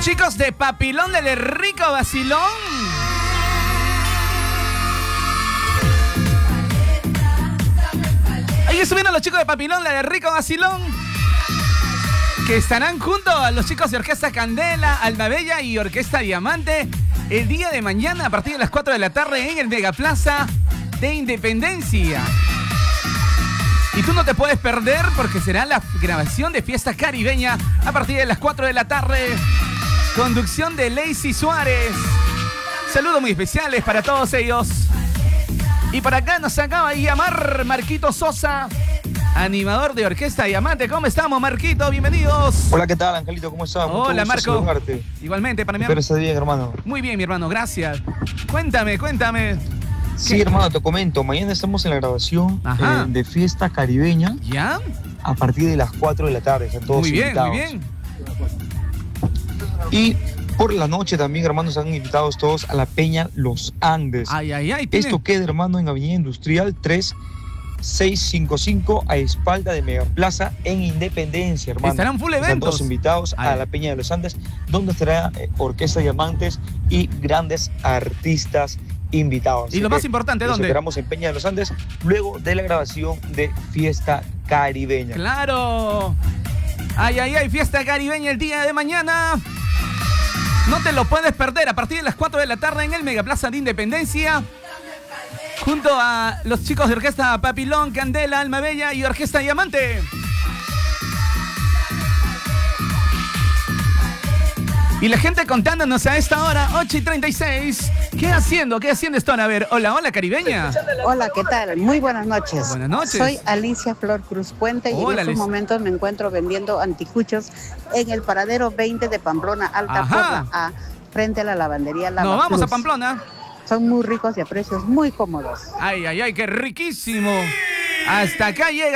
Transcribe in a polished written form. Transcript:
Los chicos de Papilón del Rico Vacilón. Ahí estuvieron los chicos de Papilón del Rico Vacilón, que estarán junto a los chicos de Orquesta Candela, Alma Bella y Orquesta Diamante el día de mañana a partir de las 4 de la tarde en el Megaplaza de Independencia. Y tú no te puedes perder porque será la grabación de Fiesta Caribeña a partir de las 4 de la tarde. Conducción de Lacey Suárez. Saludos muy especiales para todos ellos. Y para acá nos acaba de llamar Marquito Sosa, animador de Orquesta Diamante. ¿Cómo estamos, Marquito? Bienvenidos. Hola, ¿qué tal, Angelito? ¿Cómo estás? Hola, Marco. Igualmente, para mí. Espero estés bien, hermano. Muy bien, mi hermano, gracias. Cuéntame. Sí, hermano, te comento. Mañana estamos en la grabación de Fiesta Caribeña. ¿Ya? A partir de las 4 de la tarde. Están todos invitados. Muy bien. Y por la noche también, hermanos, están invitados todos a la Peña Los Andes. Esto queda, hermano, en Avenida Industrial 3655 a espalda de Megaplaza en Independencia, hermano. Estarán full eventos. Están todos invitados a la Peña de los Andes, donde estará Orquesta Diamantes y grandes artistas invitados. Y lo más importante, ¿dónde? Nos esperamos en Peña de los Andes luego de la grabación de Fiesta Caribeña. ¡Claro! Fiesta Caribeña el día de mañana. No te lo puedes perder a partir de las 4 de la tarde en el Megaplaza de Independencia, junto a los chicos de Orquesta Papilón, Candela, Alma Bella y Orquesta Diamante. Y la gente contándonos a esta hora, 8:36. ¿Qué haciendo esta hora? A ver, hola, caribeña. Hola, ¿qué tal? Muy buenas noches. Buenas noches. Soy Alicia Flor Cruz Puente y en estos momentos me encuentro vendiendo anticuchos en el paradero 20 de Pamplona, Alta Porra, frente a la lavandería Lava Nos vamos Cruz. a Pamplona. Son muy ricos y a precios muy cómodos. Qué riquísimo. Hasta acá llega.